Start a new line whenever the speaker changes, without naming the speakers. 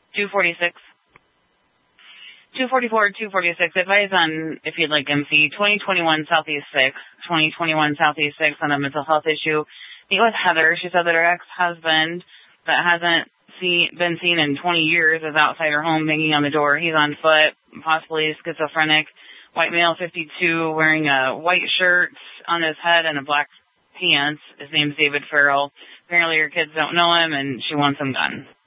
246. 244, 246. Advise on if you'd like MC. 2021 Southeast 6. 2021 Southeast 6 on a mental health issue. Meet with Heather. She said that her ex-husband that hasn't been seen in 20 years is outside her home banging on the door. He's on foot, possibly schizophrenic. White male, 52, wearing a white shirt on his head and a black pants. His name's David Farrell. Apparently her kids don't know him and she wants him gone.